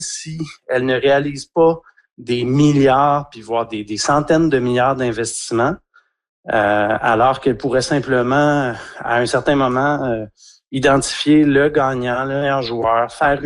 si elle ne réalise pas des milliards, puis voire des centaines de milliards d'investissements, alors qu'elle pourrait simplement, à un certain moment, identifier le gagnant, le meilleur joueur, faire